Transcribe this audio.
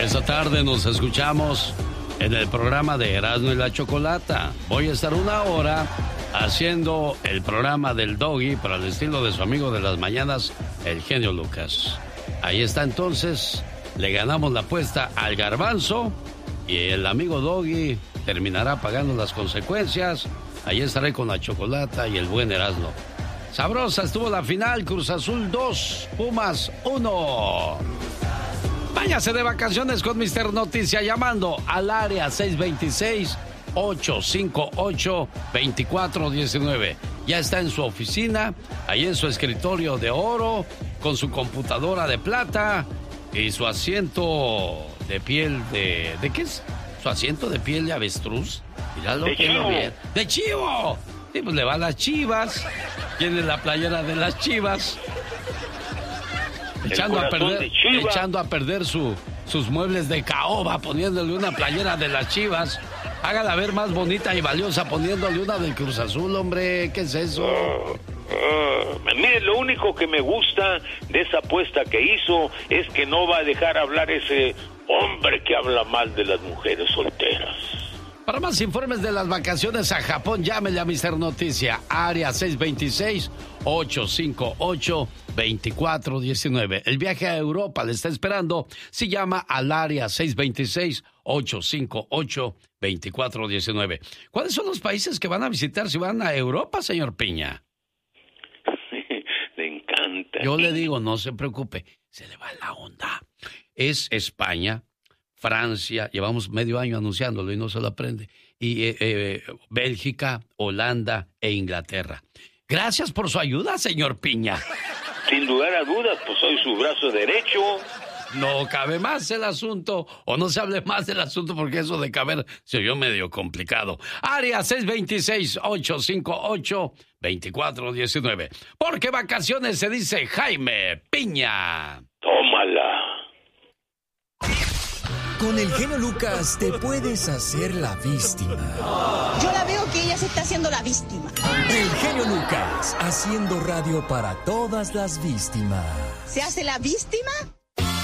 Esta tarde nos escuchamos en el programa de Erasmo y la Chocolata. Voy a estar 1 hora haciendo el programa del Doggy para el estilo de su amigo de las mañanas, el genio Lucas. Ahí está entonces, le ganamos la apuesta al Garbanzo y el amigo Doggy terminará pagando las consecuencias. Ahí estaré con la Chocolata y el buen Erasmo. Sabrosa estuvo la final, Cruz Azul 2, Pumas 1. Váyase de vacaciones con Mister Noticia llamando al área 626-858-2419. Ya está en su oficina, ahí en su escritorio de oro, con su computadora de plata y su asiento de piel de... ¿De qué es? ¿Su asiento de piel de avestruz? Míralo, ¡De chivo! Bien. ¡De chivo! Sí, pues le va a las Chivas. Tiene la playera de las Chivas. Echando a perder sus muebles de caoba, poniéndole una playera de las Chivas. Hágala ver más bonita y valiosa poniéndole una del Cruz Azul, hombre. ¿Qué es eso? Mire, lo único que me gusta de esa apuesta que hizo es que no va a dejar hablar ese hombre que habla mal de las mujeres solteras. Para más informes de las vacaciones a Japón, llámele a Mister Noticia, área 626-858-2419. El viaje a Europa le está esperando si llama al área 626-858-2419. ¿Cuáles son los países que van a visitar si van a Europa, señor Piña? Le encanta. Yo le digo, no se preocupe, se le va la onda. Es España, Francia, llevamos medio año anunciándolo y no se lo aprende, y Bélgica, Holanda e Inglaterra. Gracias por su ayuda, señor Piña. Sin lugar a dudas, pues soy su brazo derecho. No cabe más el asunto, o no se hable más del asunto, porque eso de caber se oyó medio complicado. Área 626-858-2419. Porque vacaciones se dice Jaime Piña. Tómala. Con el genio Lucas te puedes hacer la víctima. Yo la veo que ella se está haciendo la víctima. El genio Lucas, haciendo radio para todas las víctimas. ¿Se hace la víctima?